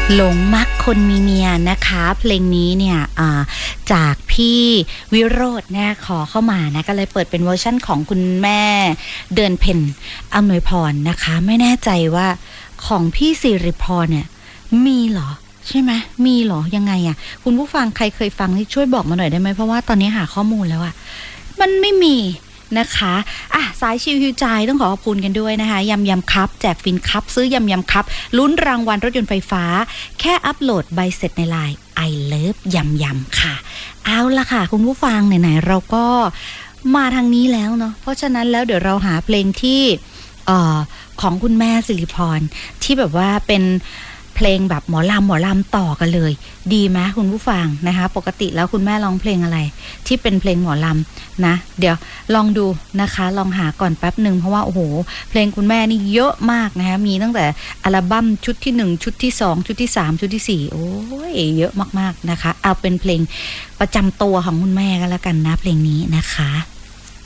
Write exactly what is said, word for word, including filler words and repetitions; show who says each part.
Speaker 1: หลงมักคนมีเมียนะคะเพลงนี้เนี่ยจากพี่วิโรจน์เนี่ยขอเข้ามานะก็เลยเปิดเป็นเวอร์ชั่นของคุณแม่เดือนเพ็ญอำนวยพรนะคะไม่แน่ใจว่าของพี่สิริพรเนี่ยมีเหรอใช่ไหมมีเหรอยังไงอ่ะคุณผู้ฟังใครเคยฟังนี่ช่วยบอกมาหน่อยได้ไหมเพราะว่าตอนนี้หาข้อมูลแล้วอ่ะมันไม่มีนะคะอ่ะสายชิวฮิวใจต้องขอขอบคุณกันด้วยนะคะยำยำคัพแจกฟินคัพซื้อยำยำคัพลุ้นรางวัลรถยนต์ไฟฟ้าแค่อัปโหลดใบเสร็จในไลน์ I love ยำยำค่ะเอาละค่ะคุณผู้ฟังไหนๆเราก็มาทางนี้แล้วเนาะเพราะฉะนั้นแล้วเดี๋ยวเราหาเพลงที่เอ่อของคุณแม่สิริพรที่แบบว่าเป็นเพลงแบบหมอลำหมอลำต่อกันเลยดีไหมคุณผู้ฟังนะคะปกติแล้วคุณแม่ร้องเพลงอะไรที่เป็นเพลงหมอลำนะเดี๋ยวลองดูนะคะลองหาก่อนแป๊บหนึ่งเพราะว่าโอ้โหเพลงคุณแม่นี่เยอะมากนะคะมีตั้งแต่อัลบั้มชุดที่หนึ่งชุดที่สองชุดที่สามชุดที่สี่โอ้ยเยอะมากๆนะคะเอาเป็นเพลงประจำตัวของคุณแม่ก็แล้วกันนะเพลงนี้นะคะ